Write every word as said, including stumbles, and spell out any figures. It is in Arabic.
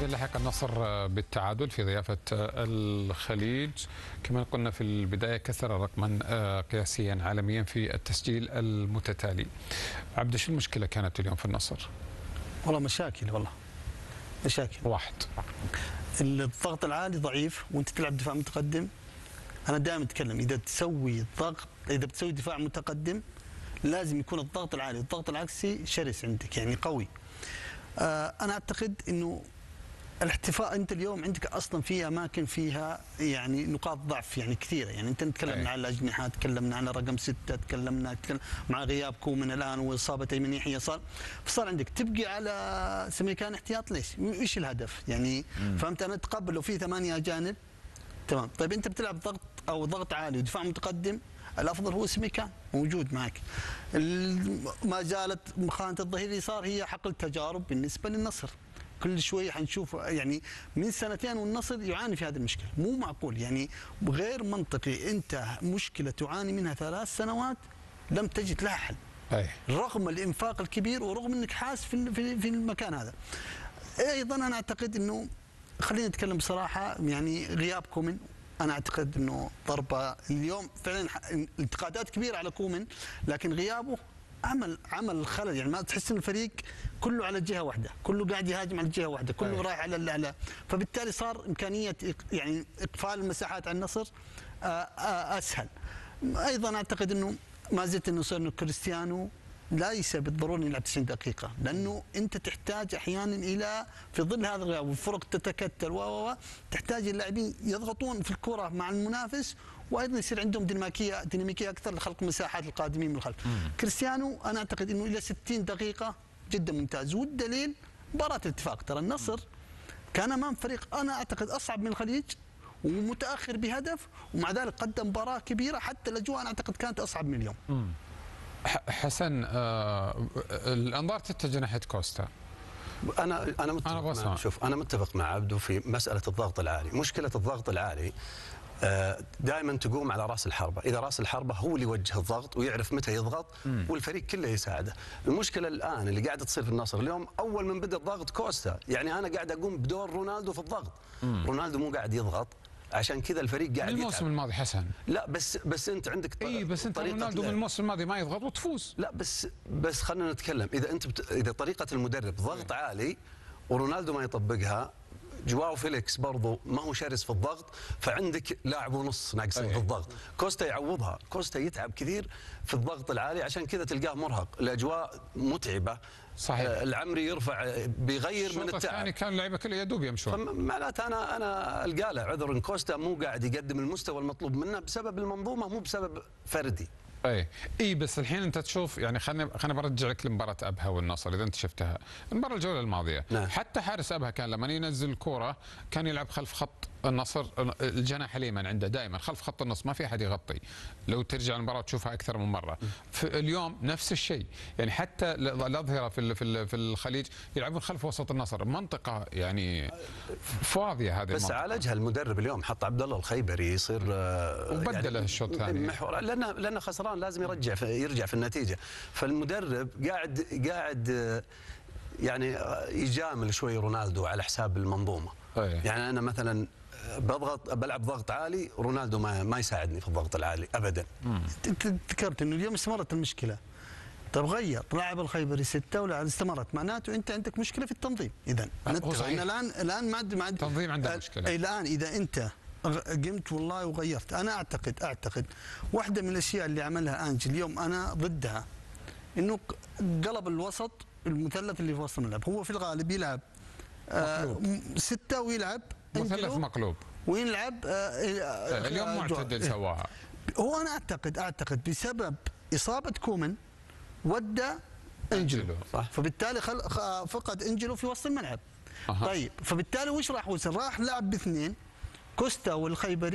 إذا لحق النصر بالتعادل في ضيافة الخليج، كما قلنا في البداية كسر رقما قياسيا عالميا في التسجيل المتتالي. عبد، شو المشكلة كانت اليوم في النصر؟ والله مشاكل، والله مشاكل. واحد، الضغط العالي ضعيف وانت تلعب دفاع متقدم. انا دائما اتكلم اذا تسوي ضغط، اذا بتسوي دفاع متقدم لازم يكون الضغط العالي والضغط العكسي شرس عندك، يعني قوي. آه انا اعتقد انه الاحتفاء، انت اليوم عندك اصلا في اماكن فيها يعني نقاط ضعف يعني كثيره، يعني انت تكلمنا عن الاجنحه، تكلمنا عن رقم سته، تكلمنا تكلم مع غياب كومن الان واصابه ايمن يحيى، صار فصار عندك تبقي على سميكان احتياط. ليش؟ ايش الهدف؟ يعني مم. فهمت؟ انا اتقبل لو في ثمانيه اجانب تمام، طيب انت بتلعب ضغط او ضغط عالي ودفاع متقدم، الافضل هو سميكان موجود معك. ما زالت خانه الظهير اليسار هي حقل تجارب بالنسبه للنصر، كل شوي حنشوف يعني من سنتين والنصر يعاني في هذه المشكله، مو معقول يعني غير منطقي. انت مشكله تعاني منها ثلاث سنوات لم تجد لها حل. أي. رغم الانفاق الكبير ورغم انك حاس في في المكان هذا. ايضا انا اعتقد انه، خلينا نتكلم بصراحه، يعني غياب كومن انا اعتقد انه ضربه اليوم فعلا، انتقادات كبيره على كومن، لكن غيابه عمل عمل خلل، يعني ما تحس ان الفريق كله على جهه واحده، كله قاعد يهاجم على جهه واحده، كله أيه. رايح على الاعلى، فبالتالي صار امكانيه يعني اقفال المساحات على النصر اسهل. ايضا اعتقد انه ما زلت انه صار انه كريستيانو ليس بالضروره يلعب تسعين دقيقه، لانه انت تحتاج احيانا الى في ظل هذا الغياب والفرق تتكتل و تحتاج اللاعبين يضغطون في الكره مع المنافس، وايضا يصير عندهم ديناميكيه ديناميكيه اكثر لخلق مساحات القادمين من الخلف. مم. كريستيانو انا اعتقد انه الى ستين دقيقه جدا ممتاز، والدليل مباراه الاتفاق، ترى النصر كان امام فريق انا اعتقد اصعب من الخليج ومتاخر بهدف، ومع ذلك قدم مباراه كبيره، حتى الاجواء انا اعتقد كانت اصعب من اليوم. مم. حسن، آه الانظار تتجه ناحيه كوستا. انا انا متفق أنا مع شوف انا متفق مع عبدو في مساله الضغط العالي. مشكله الضغط العالي آه دائما تقوم على راس الحربه، اذا راس الحربه هو اللي يوجه الضغط ويعرف متى يضغط مم. والفريق كله يساعده. المشكله الان اللي قاعده تصير في النصر اليوم، اول من بدا الضغط كوستا، يعني انا قاعد اقوم بدور رونالدو في الضغط. مم. رونالدو مو قاعد يضغط، عشان كذا الفريق قاعد الموسم يتعب. الماضي حسن، لا بس بس انت عندك اي بس انت رونالدو من الموسم الماضي ما يضغط وتفوز. لا بس بس خلينا نتكلم، اذا انت بت... اذا طريقه المدرب ضغط عالي ورونالدو ما يطبقها، جواو فيليكس برضو ما هو شرس في الضغط، فعندك لاعب ونص ناقصين في الضغط. كوستا يعوضها، كوستا يتعب كثير في الضغط العالي، عشان كذا تلقاه مرهق، الاجواء متعبه. صحيح. آه العمري يرفع بيغير من التعب. الثاني كان اللعيبه كلها يدوب يمشون. معناته انا انا القى له عذر ان كوستا مو قاعد يقدم المستوى المطلوب منه بسبب المنظومه، مو بسبب فردي. اي اي بس الحين انت تشوف، يعني خليني خليني برجع لك لمباراه ابها والنصر، اذا انت شفتها المباراه الجوله الماضيه. نعم. حتى حارس ابها كان لما ينزل الكوره كان يلعب خلف خط النصر، الجناح الايمن عنده دائما خلف خط النص، ما في احد يغطي. لو ترجع المباراه تشوفها اكثر من مره. في اليوم نفس الشيء، يعني حتى الاظهره في في الخليج يلعبون خلف وسط النصر، منطقه يعني فاضيه هذه بس المنطقة. عالجها المدرب اليوم، حط عبد الله الخيبري يصير وبدله يعني الشوط الثاني محور، لانه لانه خسران لازم يرجع في يرجع في النتيجه. فالمدرب قاعد قاعد يعني يجامل شوي رونالدو على حساب المنظومه. أيه. يعني انا مثلا بضغط بلعب ضغط عالي، رونالدو ما ما يساعدني في الضغط العالي ابدا. ذكرت انه اليوم استمرت المشكله، طيب غير لاعب الخيبري سته ولا استمرت، معناته انت عندك مشكله في التنظيم. اذا احنا الان الان ما عاد ما عاد التنظيم عنده مشكله. الان اذا انت قمت والله وغيرت، انا اعتقد اعتقد واحده من الاشياء اللي عملها انجي اليوم انا ضدها، انه قلب الوسط المثلث اللي في وسط الملعب، هو في الغالب يلعب آه سته ويلعب مثلث مقلوب ويلعب آه آه اليوم معتدل سواها. هو انا اعتقد اعتقد بسبب اصابه كومن ودى انجلو، صح، فبالتالي خل... فقد انجلو في وسط الملعب. أه. طيب فبالتالي وش راح وصل؟ راح لعب باثنين، كوستا والخيبري.